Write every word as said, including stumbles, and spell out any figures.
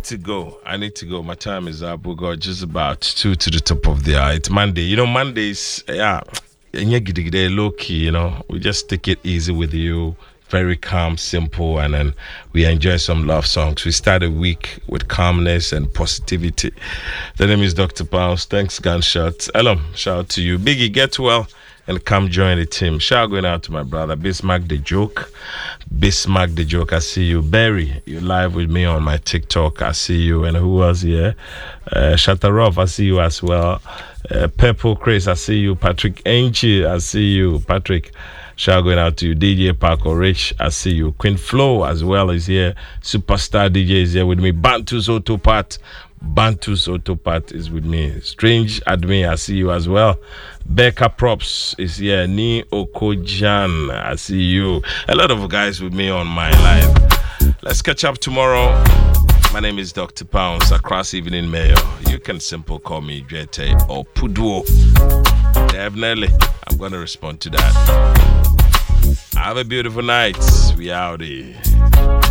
to go. I need to go. My time is up. We got just about two to the top of the hour. It's Monday. You know, Mondays, yeah, low key, you know. We just take it easy with you. Very calm, simple, and then we enjoy some love songs. We start a week with calmness and positivity. The name is Doctor Pounds. Thanks, Gunshot. Hello, shout out to you. Biggie, get well and come join the team. Shout going out to my brother, Bismarck the Joke. Bismarck the Joke, I see you. Barry, you live with me on my TikTok. I see you. And who was here? Uh, Shatarov, I see you as well. Uh, Purple Chris, I see you. Patrick Anchi, I see you. Patrick, shout going out to you. D J Paco Rich, I see you. Queen Flo as well is here. Superstar D J is here with me. Bantus Autopat. Bantus Autopat is with me. Strange Admin, I see you as well. Becca Props is here. Ni Okojan, I see you. A lot of guys with me on my live. Let's catch up tomorrow. My name is Doctor Pounds, across evening mayor. You can simple call me Jete or Puduo. Definitely, I'm going to respond to that. Have a beautiful night. We out here.